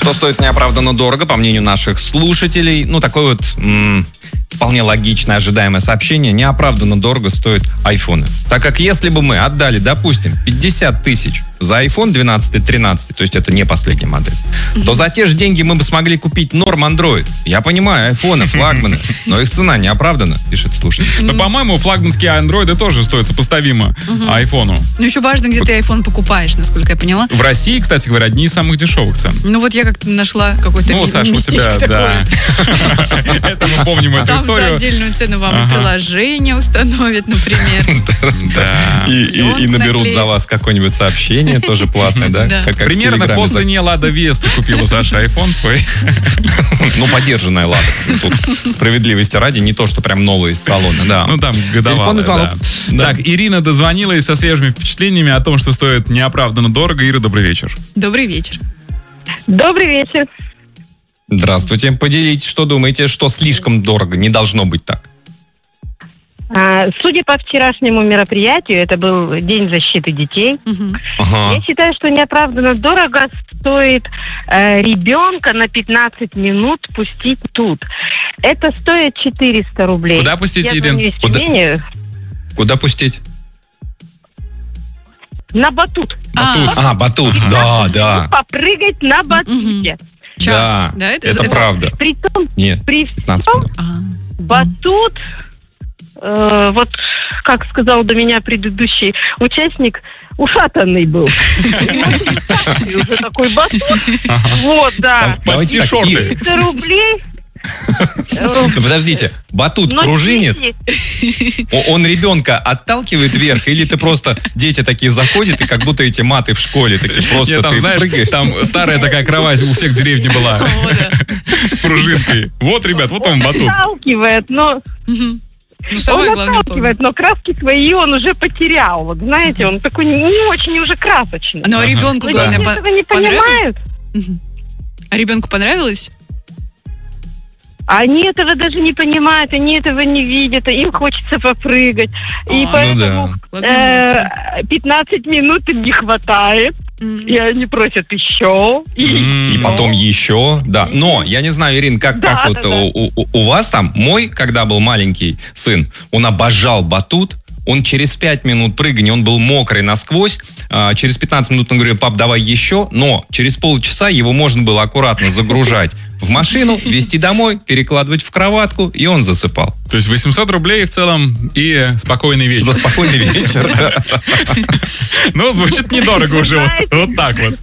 Что стоит неоправданно дорого, по мнению наших слушателей? Ну, такое вот вполне логичное, ожидаемое сообщение. Неоправданно дорого стоят айфоны. Так как если бы мы отдали, допустим, 50 тысяч за iPhone 12, 13, то есть это не последняя модель, то за те же деньги мы бы смогли купить норм Android. Я понимаю, айфоны, флагманы, но их цена неоправданна, пишет слушатель. Но, по-моему, флагманские андроиды тоже стоят сопоставимо айфону. Ну, еще важно, где ты iPhone покупаешь, насколько я поняла. В России, кстати говоря, одни из самых дешевых цен. Ну, вот я как-то нашла какой-то Саша, у тебя, да. Это мы помним эту историю. Там за отдельную цену вам приложение установят, например. Да. И наберут за вас какое-нибудь сообщение, тоже платное, да? Примерно по цене Лада Веста купила Саша iPhone свой. Ну, подержанная Лада. Тут справедливости ради, не то, что прям новый из салона, да. Ну, там годовалая, звонок. Да. Так, Ирина дозвонилась со свежими впечатлениями о том, что стоит неоправданно дорого. Ира, добрый вечер. Добрый вечер. Добрый вечер. Здравствуйте. Поделитесь, что думаете, что слишком дорого, не должно быть так? Судя по вчерашнему мероприятию, это был День защиты детей, я считаю, что неоправданно дорого стоит ребенка на 15 минут пустить тут. Это стоит 400 рублей. Куда пустить, Ирина? Куда пустить? На батут. Батут, да. Попрыгать на батуте. Час, да? Это правда. Притом, Нет, при 15 всем, минут. батут, вот, как сказал до меня предыдущий участник, ушатанный был. И уже такой батут. Вот, да. Почти шорты. 300 рублей. Подождите, батут пружинит? Он ребенка отталкивает вверх, или ты просто, дети такие заходят, и как будто эти маты в школе, такие просто там, ты знаешь, прыгаешь? Там старая такая кровать у всех в деревне была. С пружинкой. Вот, ребят, вот он батут. Отталкивает, но... Он отталкивает, но краски свои он уже потерял. Вот знаете, он такой не очень уже красочный. Но ребенку, главное, они этого не понимают. А ребенку понравилось? Они этого даже не понимают, они этого не видят, им хочется попрыгать. И поэтому 15 минут им не хватает. И они просят еще. И потом еще, да. Но, я не знаю, Ирин, как у вас там, мой, когда был маленький сын, он обожал батут. Он через 5 минут прыгания, он был мокрый насквозь. Через 15 минут он говорил: пап, давай еще. Но через полчаса его можно было аккуратно загружать в машину, везти домой, перекладывать в кроватку, и он засыпал. То есть 800 рублей в целом и спокойный вечер. За спокойный вечер. Ну, звучит недорого уже, вот так вот.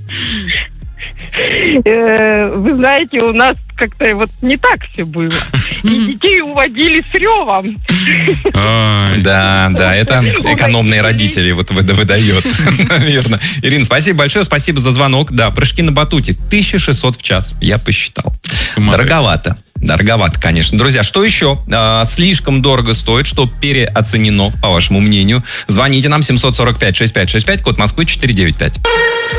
Вы знаете, у нас как-то вот не так все было. И детей уводили с ревом. Да, это экономные родители вот выдает, наверное. Ирина, спасибо большое, спасибо за звонок. Да, прыжки на батуте 1600 в час, я посчитал. Дороговато, конечно. Друзья, что еще слишком дорого стоит, что переоценено, по вашему мнению? Звоните нам 745-6565, код Москвы 495.